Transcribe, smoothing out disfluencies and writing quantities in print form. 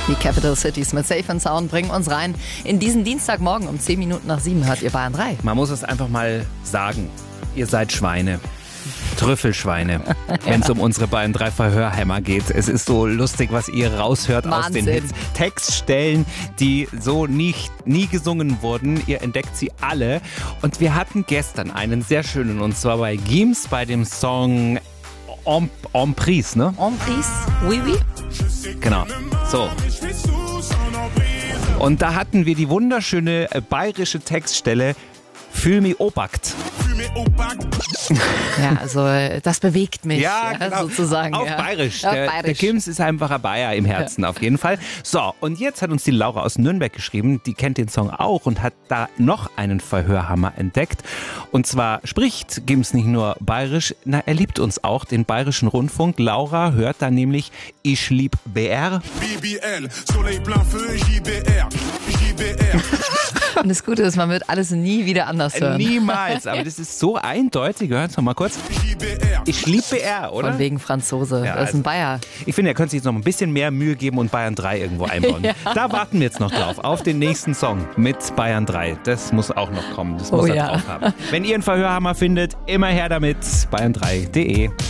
Die Capital Cities mit Safe and Sound bringen uns rein. In diesen Dienstagmorgen um 10 Minuten nach 7 hört ihr Bayern 3. Man muss es einfach mal sagen. Ihr seid Schweine. Trüffelschweine, wenn es um unsere Bayern 3 Verhörhämmer geht. Es ist so lustig, was ihr raushört aus den Hits. Textstellen, die so nie gesungen wurden. Ihr entdeckt sie alle. Und wir hatten gestern einen sehr schönen, und zwar bei Gims bei dem Song Emprise, ne? Emprise, oui, oui. Genau, so. Und da hatten wir die wunderschöne bayerische Textstelle Fühl mich opackt. Ja, also das bewegt mich, ja, genau. sozusagen. Auf Bayerisch. Der Gims ist einfach ein Bayer im Herzen, auf jeden Fall. So, und jetzt hat uns die Laura aus Nürnberg geschrieben, die kennt den Song auch und hat da noch einen Verhörhammer entdeckt. Und zwar spricht Gims nicht nur bayerisch, er liebt uns auch, den Bayerischen Rundfunk. Laura hört da nämlich Ich lieb BR. BBL, Soleil plein feu, JBR, JBR. Und das Gute ist, man wird alles nie wieder anders hören. Niemals, aber das ist so eindeutig. Hören Sie noch mal kurz. Ich lieb BR, oder? Von wegen Franzose. Ja, Das ist ein Bayer. Ich finde, er könnte sich jetzt noch ein bisschen mehr Mühe geben und Bayern 3 irgendwo einbauen. Ja. Da warten wir jetzt noch drauf, auf den nächsten Song mit Bayern 3. Das muss auch noch kommen, das muss er drauf haben. Wenn ihr einen Verhörhammer findet, immer her damit, bayern3.de.